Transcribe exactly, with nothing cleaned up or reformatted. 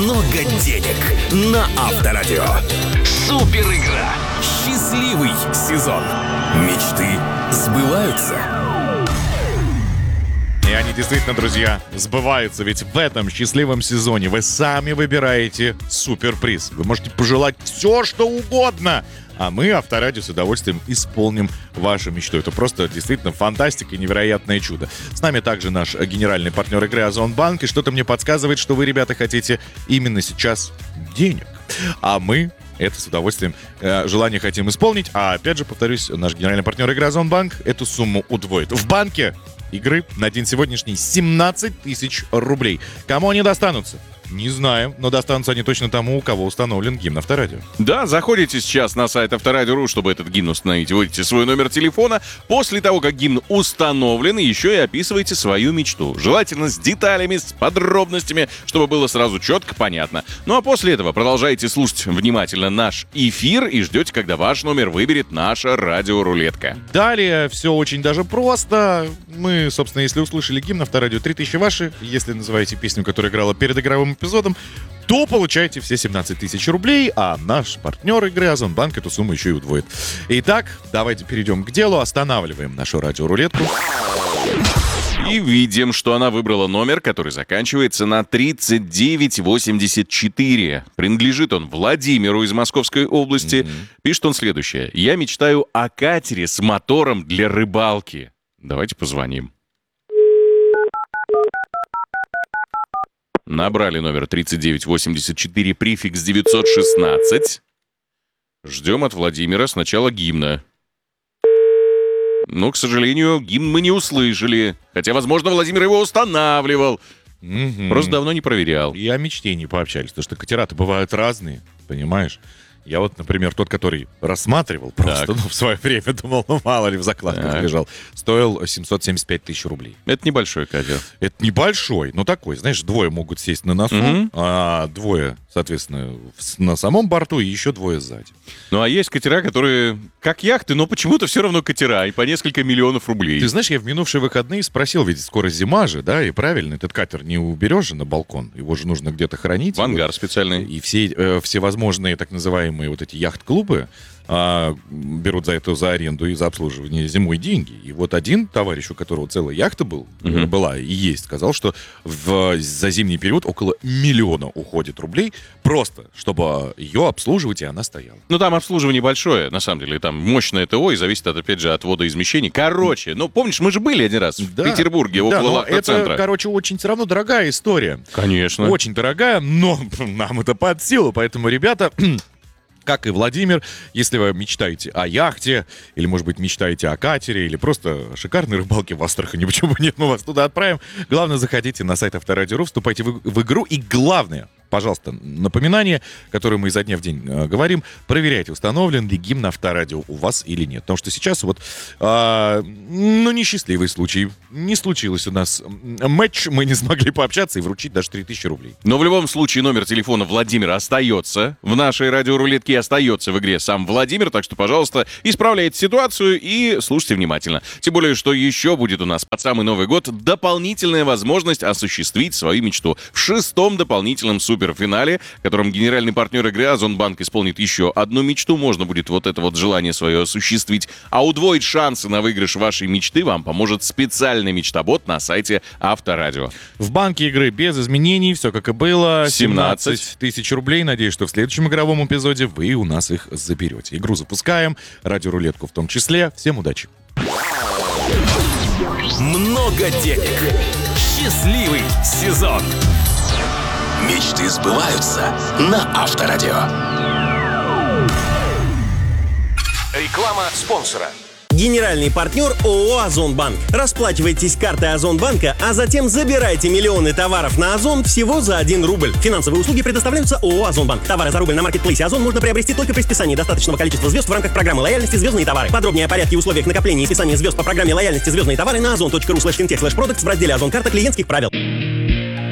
много денег на Авторадио. Супер игра. Счастливый сезон. Мечты сбываются. И они действительно, друзья, сбываются. Ведь в этом счастливом сезоне вы сами выбираете суперприз. Вы можете пожелать все, что угодно. А мы, Авторадио, с удовольствием исполним вашу мечту. Это просто действительно фантастика и невероятное чудо. С нами также наш генеральный партнер игры Озонбанк. И что-то мне подсказывает, что вы, ребята, хотите именно сейчас денег. А мы это с удовольствием э, желание хотим исполнить. А опять же, повторюсь, наш генеральный партнер игры Озонбанк эту сумму удвоит. В банке игры на день сегодняшний семнадцать тысяч рублей. Кому они достанутся? Не знаем, но достанутся они точно тому, у кого установлен гимн Авторадио. Да, заходите сейчас на сайт Авторадио точка ру, чтобы этот гимн установить. Вводите свой номер телефона. После того, как гимн установлен, еще и описывайте свою мечту. Желательно с деталями, с подробностями, чтобы было сразу четко понятно. Ну а после этого продолжайте слушать внимательно наш эфир и ждете, когда ваш номер выберет наша радиорулетка. Далее все очень даже просто. Мы, собственно, если услышали гимн Авторадио, три тысячи ваши. Если называете песню, которая играла перед игровым эпизодом, то получаете все семнадцать тысяч рублей, а наш партнер игры Озонбанк эту сумму еще и удвоит. Итак, давайте перейдем к делу, останавливаем нашу радиорулетку. И видим, что она выбрала номер, который заканчивается на тридцать девять восемьдесят четыре. Принадлежит он Владимиру из Московской области. Mm-hmm. Пишет он следующее. «Я мечтаю о катере с мотором для рыбалки». Давайте позвоним. Набрали номер тридцать девять восемьдесят четыре, префикс девятьсот шестнадцать. Ждем от Владимира сначала гимна. Но, к сожалению, гимн мы не услышали. Хотя, возможно, Владимир его устанавливал. Mm-hmm. Просто давно не проверял. И о мечте не пообщались, потому что катера-то бывают разные, понимаешь? Я вот, например, тот, который рассматривал просто, ну, в свое время думал, ну, мало ли в закладках так. лежал, стоил семьсот семьдесят пять тысяч рублей. Это небольшой катер. Это небольшой, но такой, знаешь, двое могут сесть на носу, mm-hmm. а двое, соответственно, на самом борту и еще двое сзади. Ну, а есть катера, которые как яхты, но почему-то все равно катера, и по несколько миллионов рублей. Ты знаешь, я в минувшие выходные спросил, ведь скоро зима же, да, и правильно, этот катер не уберешь же на балкон, его же нужно где-то хранить. В ангар вот, специальный. И все э, всевозможные так называемые вот эти яхт-клубы а, берут за это, за аренду и за обслуживание зимой деньги. И вот один товарищ, у которого целая яхта был, uh-huh. была и есть, сказал, что в, за зимний период около миллиона уходит рублей просто, чтобы ее обслуживать, и она стояла. Ну, там обслуживание большое, на самом деле. Там мощное ТО, и зависит, от, опять же, от водоизмещения. Короче, ну, помнишь, мы же были один раз да. в Петербурге, около да, автоцентра. Это, короче, очень все равно дорогая история. Конечно. Очень дорогая, но нам это под силу, поэтому, ребята... Как и Владимир, если вы мечтаете о яхте, или, может быть, мечтаете о катере, или просто о шикарной рыбалке в Астрахани, почему бы нет, мы вас туда отправим. Главное, заходите на сайт Авторадио точка ру, вступайте в, в игру, и главное, пожалуйста, напоминание, которое мы изо дня в день э, говорим, проверяйте, установлен ли гимн Авторадио у вас или нет. Потому что сейчас вот, э, ну, несчастливый случай. Не случилось у нас матч, мы не смогли пообщаться и вручить даже три тысячи рублей. Но в любом случае номер телефона Владимира остается в нашей радиорулетке, остается в игре сам Владимир, так что, пожалуйста, исправляйте ситуацию и слушайте внимательно. Тем более, что еще будет у нас под самый Новый год дополнительная возможность осуществить свою мечту в шестом дополнительном суперфинале, в котором генеральный партнер игры Озонбанк исполнит еще одну мечту. Можно будет вот это вот желание свое осуществить. А удвоить шансы на выигрыш вашей мечты вам поможет специальный мечтобот на сайте Авторадио. В банке игры без изменений, все как и было. семнадцать тысяч рублей. Надеюсь, что в следующем игровом эпизоде вы у нас их заберете. Игру запускаем, радиорулетку в том числе. Всем удачи. Много денег. Счастливый сезон. Мечты сбываются на Авторадио. Реклама спонсора. Генеральный партнер ООО «Озонбанк». Расплачивайтесь картой Озонбанка, а затем забирайте миллионы товаров на Озон всего за один рубль. Финансовые услуги предоставляются ООО «Озонбанк». Товары за рубль на маркетплейсе Озон можно приобрести только при списании достаточного количества звезд в рамках программы лояльности «Звездные товары». Подробнее о порядке и условиях накопления и списания звезд по программе лояльности «Звездные товары» на озон точка ру слэш финтех слэш продактс в разделе «Озон карта клиентских правил».